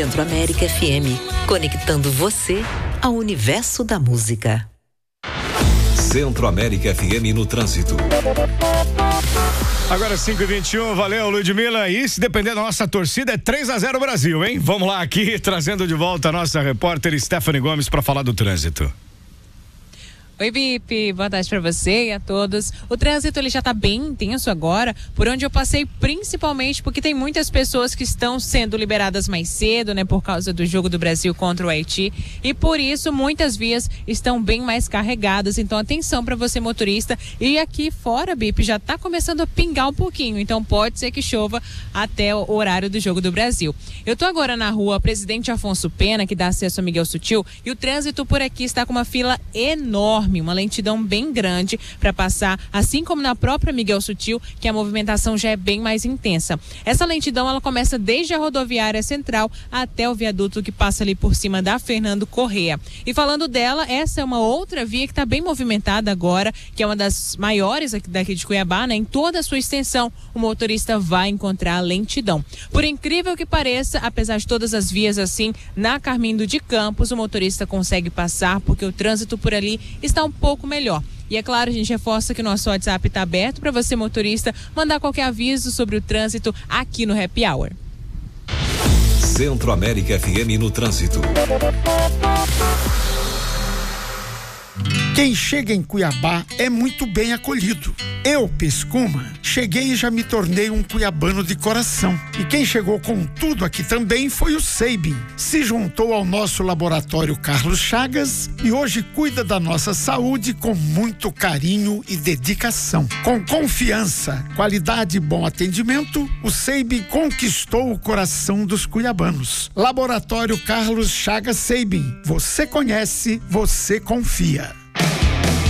Centro América FM, conectando você ao universo da música. Centro América FM no trânsito. Agora 5h21, valeu Ludmila, e se depender da nossa torcida é 3-0 Brasil, hein? Vamos lá aqui, trazendo de volta a nossa repórter Stephanie Gomes para falar do trânsito. Oi, Bipe, boa tarde para você e a todos. O trânsito ele já está bem intenso agora, por onde eu passei, principalmente porque tem muitas pessoas que estão sendo liberadas mais cedo, né, por causa do jogo do Brasil contra o Haiti, e por isso muitas vias estão bem mais carregadas. Então atenção para você, motorista. E aqui fora, Bipe, já está começando a pingar um pouquinho, então pode ser que chova até o horário do jogo do Brasil. Eu tô agora na rua Presidente Afonso Pena, que dá acesso a Miguel Sutil, e o trânsito por aqui está com uma fila enorme, uma lentidão bem grande para passar, assim como na própria Miguel Sutil, que a movimentação já é bem mais intensa. Essa lentidão ela começa desde a rodoviária central até o viaduto que passa ali por cima da Fernando Corrêa. E falando dela, essa é uma outra via que está bem movimentada agora, que é uma das maiores daqui de Cuiabá, né? Em toda a sua extensão, o motorista vai encontrar lentidão. Por incrível que pareça, apesar de todas as vias assim, na Carmindo de Campos, o motorista consegue passar porque o trânsito por ali está um pouco melhor. E é claro, a gente reforça que o nosso WhatsApp está aberto para você, motorista, mandar qualquer aviso sobre o trânsito aqui no Happy Hour. Centro América FM no trânsito. Quem chega em Cuiabá é muito bem acolhido. Eu, Pescuma, cheguei e já me tornei um cuiabano de coração. E quem chegou com tudo aqui também foi o Seibin. Se juntou ao nosso laboratório Carlos Chagas e hoje cuida da nossa saúde com muito carinho e dedicação. Com confiança, qualidade e bom atendimento, o Seibin conquistou o coração dos cuiabanos. Laboratório Carlos Chagas Seibin. Você conhece, você confia.